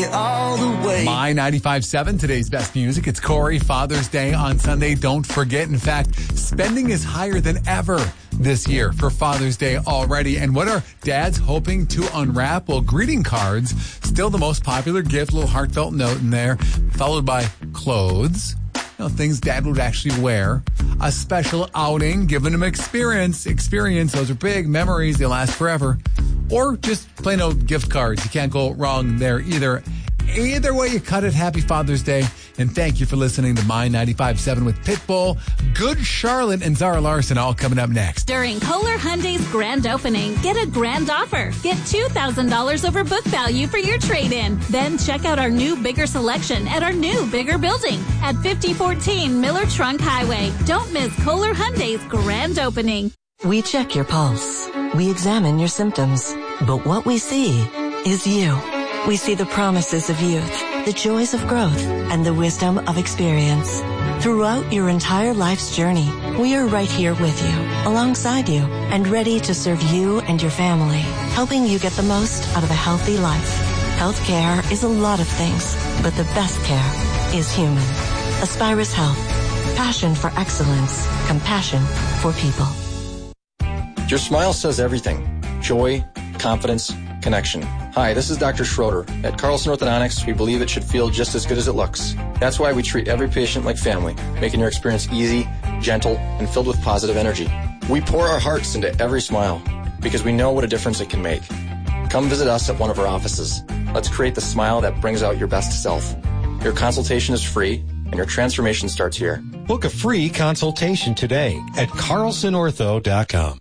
all the way. My 95.7, today's best music. It's Corey, Father's Day on Sunday. Don't forget, in fact, spending is higher than ever this year for Father's Day already. And what are dads hoping to unwrap? Well, greeting cards, still the most popular gift, a little heartfelt note in there, followed by clothes. Things dad would actually wear. A special outing, giving him experience. Those are big memories. They last forever. Or just plain old gift cards. You can't go wrong there either. Either way you cut it, happy Father's Day. And thank you for listening to My 95.7 with Pitbull, Good Charlotte, and Zara Larson, all coming up next. During Kohler Hyundai's grand opening, get a grand offer. Get $2,000 over book value for your trade-in. Then check out our new, bigger selection at our new, bigger building at 5014 Miller Trunk Highway. Don't miss Kohler Hyundai's grand opening. We check your pulse. We examine your symptoms. But what we see is you. We see the promises of youth, the joys of growth, and the wisdom of experience. Throughout your entire life's journey, we are right here with you, alongside you, and ready to serve you and your family, helping you get the most out of a healthy life. Healthcare is a lot of things, but the best care is human. Aspirus Health. Passion for excellence. Compassion for people. Your smile says everything. Joy, confidence, connection. Hi, this is Dr. Schroeder. At Carlson Orthodontics, we believe it should feel just as good as it looks. That's why we treat every patient like family, making your experience easy, gentle, and filled with positive energy. We pour our hearts into every smile because we know what a difference it can make. Come visit us at one of our offices. Let's create the smile that brings out your best self. Your consultation is free, and your transformation starts here. Book a free consultation today at carlsonortho.com.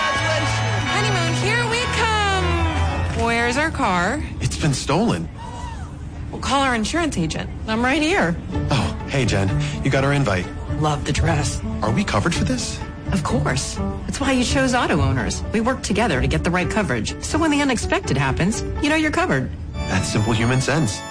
Where's our car? It's been stolen. We'll call our insurance agent. I'm right here. Oh, hey, Jen. You got our invite. Love the dress. Are we covered for this? Of course. That's why you chose Auto Owners. We work together to get the right coverage. So when the unexpected happens, you know you're covered. That's simple human sense.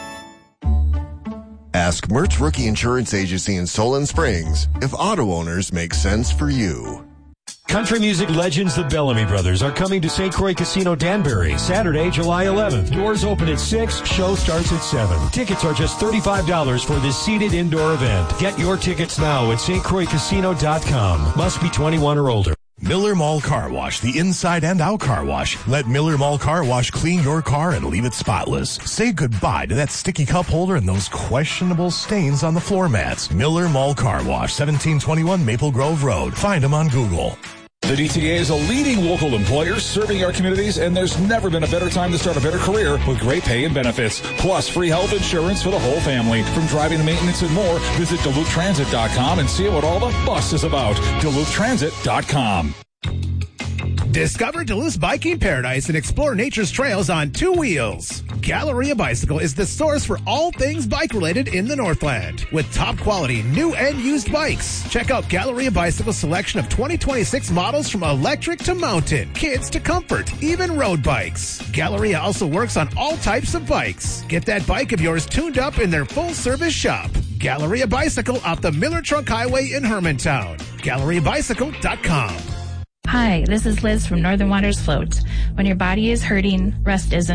Ask Mertz Rookie Insurance Agency in Solon Springs if Auto Owners make sense for you. Country music legends the Bellamy Brothers are coming to St. Croix Casino Danbury Saturday, July 11th. Doors open at 6, show starts at 7. Tickets are just $35 for this seated indoor event. Get your tickets now at stcroixcasino.com. Must be 21 or older. Miller Mall Car Wash, the inside and out car wash. Let Miller Mall Car Wash clean your car and leave it spotless. Say goodbye to that sticky cup holder and those questionable stains on the floor mats. Miller Mall Car Wash, 1721 Maple Grove Road. Find them on Google. The DTA is a leading local employer serving our communities, and there's never been a better time to start a better career with great pay and benefits, plus free health insurance for the whole family. From driving to maintenance and more, visit DuluthTransit.com and see what all the fuss is about. DuluthTransit.com. Discover Duluth's biking paradise and explore nature's trails on two wheels. Galleria Bicycle is the source for all things bike-related in the Northland. With top-quality new and used bikes. Check out Galleria Bicycle's selection of 2026 models from electric to mountain, kids to comfort, even road bikes. Galleria also works on all types of bikes. Get that bike of yours tuned up in their full-service shop. Galleria Bicycle off the Miller Trunk Highway in Hermantown. GalleriaBicycle.com. Hi, this is Liz from Northern Waters Float. When your body is hurting, rest isn't.